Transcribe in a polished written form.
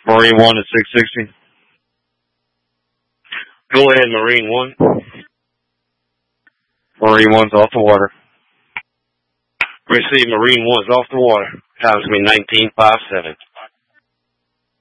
Marine 1 at 660. Go ahead, Marine 1. Marine 1's off the water. Receive, Marine 1's off the water. Time's going to be 19:57.